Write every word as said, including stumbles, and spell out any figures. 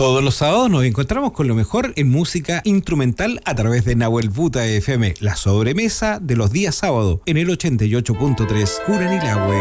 Todos los sábados nos encontramos con lo mejor en música instrumental a través de Nahuel Buta F M, la sobremesa de los días sábados en el ochenta y ocho punto tres Curanilahue.